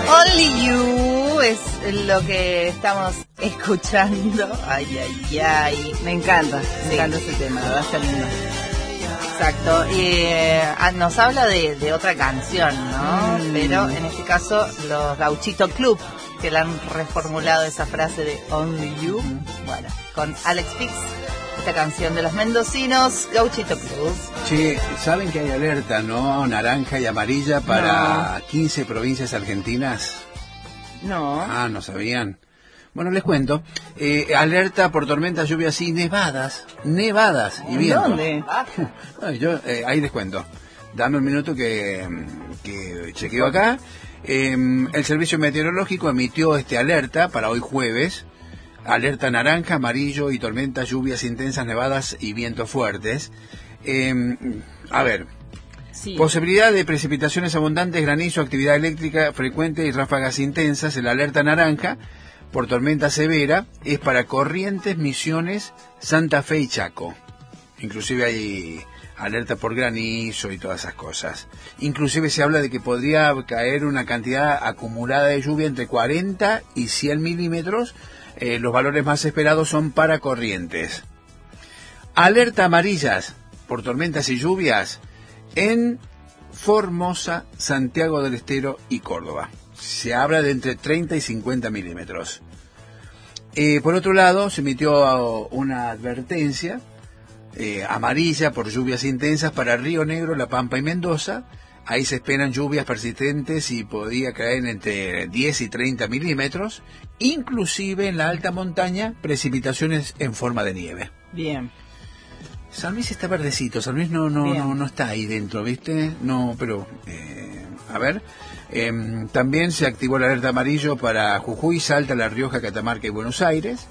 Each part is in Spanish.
Only You es lo que estamos escuchando. Ay, ay, ay. Me encanta ese tema, la verdad está lindo. Exacto. Y nos habla de otra canción, ¿no? Pero en este caso, los Gauchito Club, que le han reformulado esa frase de Only You. Bueno, con Alex Fix, esta canción de los mendocinos, Gauchito Club. Che, ¿saben que hay alerta, no? Naranja y amarilla para 15 provincias argentinas. No. Ah, ¿no sabían? Bueno, les cuento. Alerta por tormentas, lluvias y nevadas y viento. ¿Dónde? Ahí les cuento. Dame un minuto que chequeo acá. El Servicio Meteorológico emitió alerta para hoy jueves. Alerta naranja, amarillo y tormentas, lluvias intensas, nevadas y vientos fuertes. A ver. Sí. Posibilidad de precipitaciones abundantes, granizo, actividad eléctrica frecuente y ráfagas intensas. El alerta naranja por tormenta severa es para Corrientes, Misiones, Santa Fe y Chaco. Inclusive hay alerta por granizo y todas esas cosas. Inclusive se habla de que podría caer una cantidad acumulada de lluvia entre 40 y 100 milímetros. Los valores más esperados son para Corrientes. Alerta amarillas por tormentas y lluvias en Formosa, Santiago del Estero y Córdoba. Se habla de entre 30 y 50 milímetros. Por otro lado, se emitió una advertencia amarilla por lluvias intensas para Río Negro, La Pampa y Mendoza. Ahí se esperan lluvias persistentes y podría caer entre 10 y 30 milímetros. Inclusive en la alta montaña, precipitaciones en forma de nieve. Bien. San Luis está verdecito, San Luis no está ahí dentro, ¿viste? No, pero, a ver, también se activó la alerta amarillo para Jujuy, Salta, La Rioja, Catamarca y Buenos Aires.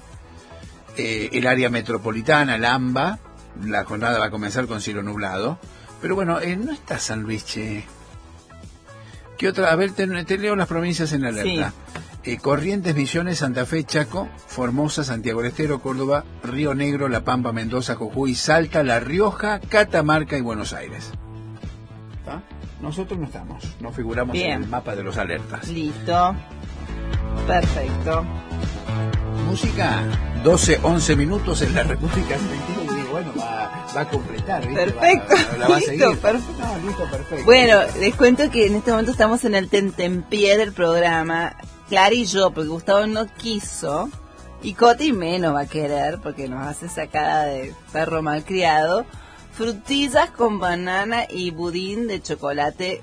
El área metropolitana, el AMBA, la jornada va a comenzar con cielo nublado. Pero bueno, no está San Luis, che. ¿Qué otra? A ver, te leo las provincias en alerta. Sí. Corrientes, Misiones, Santa Fe, Chaco, Formosa, Santiago del Estero, Córdoba, Río Negro, La Pampa, Mendoza, Jujuy, Salta, La Rioja, Catamarca y Buenos Aires. ¿Está? Nosotros no estamos, no figuramos en el mapa de los alertas. Listo. Perfecto. Música, 12-11 minutos en la República Argentina y bueno, va a completar, ¿viste? Perfecto. La va a seguir. Perfecto. No, listo, perfecto. Bueno, les cuento que en este momento estamos en el tentempié del programa. Clara y yo, porque Gustavo no quiso, y Coti menos va a querer, porque nos hace sacada de perro malcriado, frutillas con banana y budín de chocolate.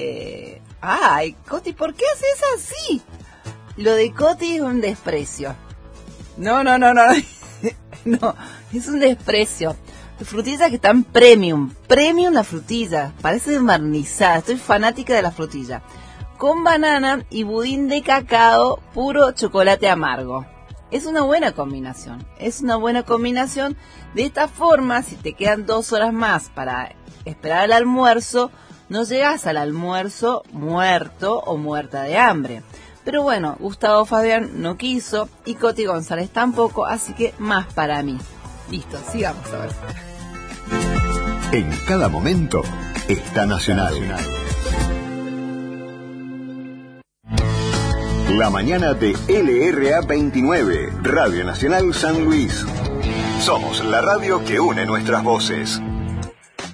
Ay, Coti, ¿por qué haces así? Lo de Coti es un desprecio. No, es un desprecio. Frutillas que están premium la frutilla, parece barnizada, estoy fanática de la frutilla. Con banana y budín de cacao, puro chocolate amargo. Es una buena combinación. De esta forma, si te quedan 2 horas más para esperar el almuerzo, no llegas al almuerzo muerto o muerta de hambre. Pero bueno, Gustavo Fabián no quiso y Coti González tampoco, así que más para mí. Listo, sigamos a ver. En cada momento está Nacional. La mañana de LRA 29, Radio Nacional San Luis. Somos la radio que une nuestras voces.